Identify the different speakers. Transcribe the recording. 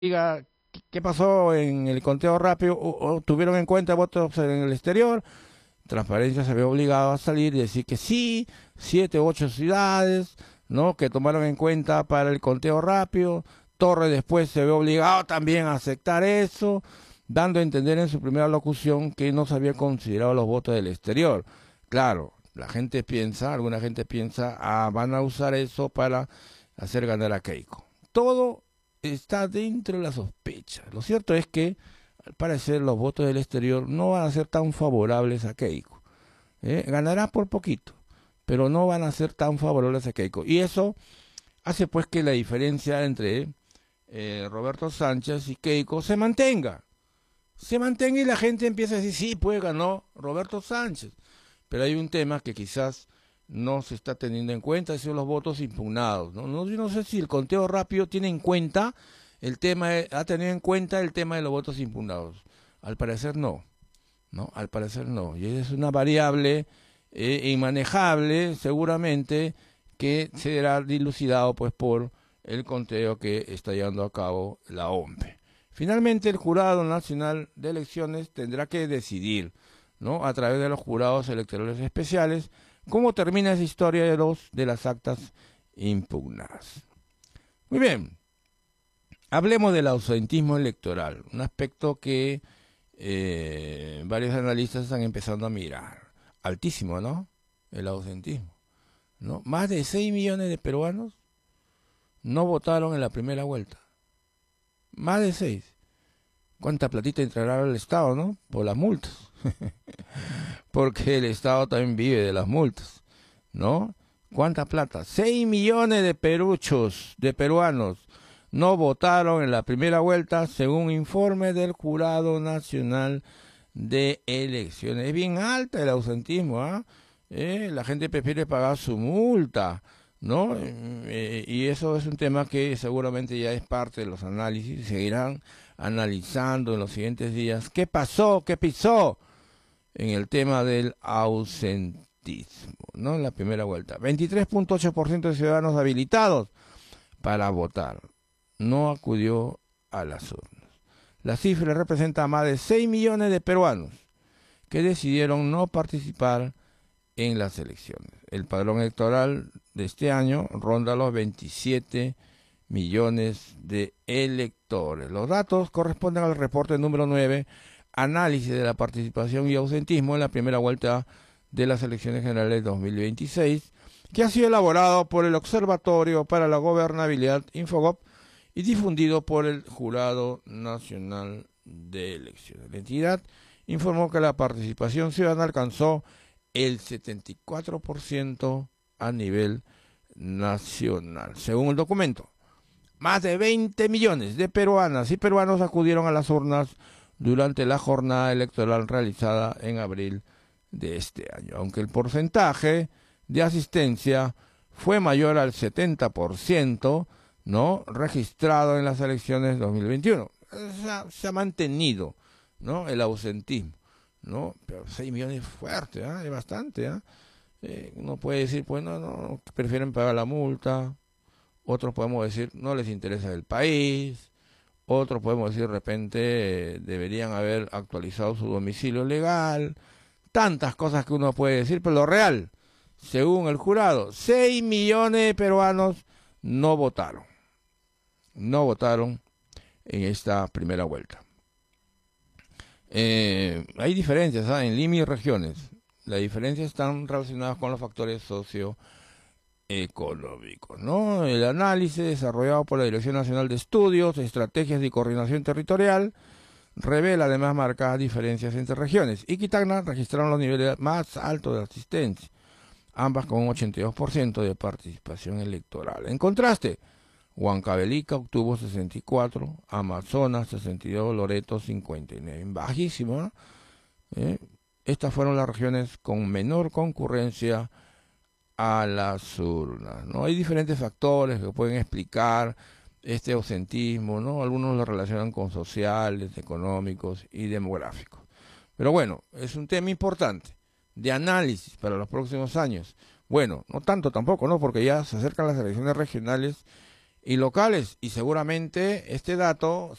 Speaker 1: diga qué pasó en el conteo rápido o tuvieron en cuenta votos en el exterior. Transparencia se ve obligado a salir y decir que sí, 7 u 8 ciudades, ¿no? Que tomaron en cuenta para el conteo rápido. Torre después se ve obligado también a aceptar eso, dando a entender en su primera locución que no se había considerado los votos del exterior. Claro, la gente piensa, alguna gente piensa, van a usar eso para hacer ganar a Keiko. Todo está dentro de la sospecha. Lo cierto es que, al parecer, los votos del exterior no van a ser tan favorables a Keiko. Ganará por poquito, pero no van a ser tan favorables a Keiko. Y eso hace pues que la diferencia entre Roberto Sánchez y Keiko se mantenga. Se mantenga y la gente empieza a decir, sí, pues ganó Roberto Sánchez. Pero hay un tema que quizás no se está teniendo en cuenta, son los votos impugnados. Yo no sé si el conteo rápido tiene en cuenta el tema, ha tenido en cuenta el tema de los votos impugnados. Al parecer no, ¿no? Al parecer no. Y es una variable inmanejable, seguramente, que será dilucidado pues por el conteo que está llevando a cabo la OMPE. Finalmente, el Jurado Nacional de Elecciones tendrá que decidir, ¿no? A través de los jurados electorales especiales, cómo termina esa historia de las actas impugnadas. Muy bien, hablemos del ausentismo electoral, un aspecto que varios analistas están empezando a mirar. Altísimo, ¿no? El ausentismo, ¿no? Más de 6 millones de peruanos no votaron en la primera vuelta. Más de 6. ¿Cuánta platita entrará al Estado, no? Por las multas. Porque el Estado también vive de las multas, ¿no? ¿Cuánta plata? 6 millones de peruchos, de peruanos, no votaron en la primera vuelta, según informe del Jurado Nacional de Elecciones. Es bien alta el ausentismo, ¿ah? La gente prefiere pagar su multa, ¿no? Y eso es un tema que seguramente ya es parte de los análisis, seguirán analizando en los siguientes días. ¿Qué pasó? ¿Qué pisó? En el tema del ausentismo, ¿no? En la primera vuelta. 23.8% de ciudadanos habilitados para votar no acudió a las urnas. La cifra representa a más de 6 millones de peruanos que decidieron no participar en las elecciones. El padrón electoral de este año ronda los 27 millones de electores. Los datos corresponden al reporte número 9, análisis de la participación y ausentismo en la primera vuelta de las elecciones generales 2026, que ha sido elaborado por el Observatorio para la Gobernabilidad Infogop y difundido por el Jurado Nacional de Elecciones. La entidad informó que la participación ciudadana alcanzó el 74% a nivel nacional. Según el documento, más de 20 millones de peruanas y peruanos acudieron a las urnas durante la jornada electoral realizada en abril de este año, aunque el porcentaje de asistencia fue mayor al 70%, ¿no? Registrado en las elecciones 2021. Se ha mantenido, ¿no? El ausentismo, ¿no? Pero 6 millones es fuerte, ¿eh? Es bastante, ¿eh? Uno puede decir, pues no, prefieren pagar la multa. Otros podemos decir, no les interesa el país. Otros podemos decir, de repente, deberían haber actualizado su domicilio legal. Tantas cosas que uno puede decir, pero lo real, según el jurado, 6 millones de peruanos no votaron. No votaron en esta primera vuelta. Hay diferencias, ¿sabes? En Lima y regiones. Las diferencias están relacionadas con los factores socioeconómicos, ¿no? El análisis desarrollado por la Dirección Nacional de Estudios, Estrategias y Coordinación Territorial revela además marcadas diferencias entre regiones. Iquí y Tacna registraron los niveles más altos de asistencia, ambas con un 82% de participación electoral. En contraste, Huancavelica obtuvo 64, Amazonas 62, Loreto 59. Bajísimo, ¿no? Estas fueron las regiones con menor concurrencia a las urnas, ¿no? Hay diferentes factores que pueden explicar este ausentismo, ¿no? Algunos lo relacionan con sociales, económicos y demográficos. Pero bueno, es un tema importante de análisis para los próximos años. Bueno, no tanto tampoco, ¿no? Porque ya se acercan las elecciones regionales y locales. Y seguramente este dato